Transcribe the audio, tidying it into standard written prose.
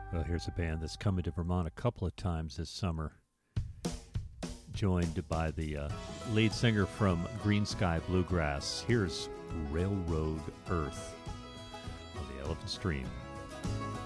Well, here's a band that's coming to Vermont a couple of times this summer, joined by the lead singer from Green Sky Bluegrass. Here's Railroad Earth on the Elephant Stream.